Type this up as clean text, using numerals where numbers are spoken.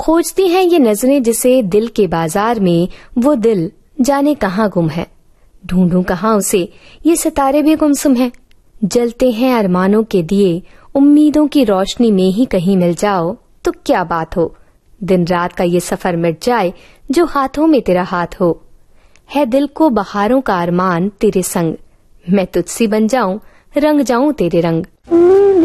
खोजती हैं ये नजरें जिसे दिल के बाजार में, वो दिल जाने कहाँ गुम है। ढूंढूं कहाँ उसे, ये सितारे भी गुमसुम हैं। जलते हैं अरमानों के दिए, उम्मीदों की रोशनी में ही कहीं मिल जाओ तो क्या बात हो। दिन रात का ये सफर मिट जाए जो हाथों में तेरा हाथ हो। है दिल को बहारों का अरमान तेरे संग, मैं तुझसी बन जाऊं, रंग जाऊं तेरे रंग।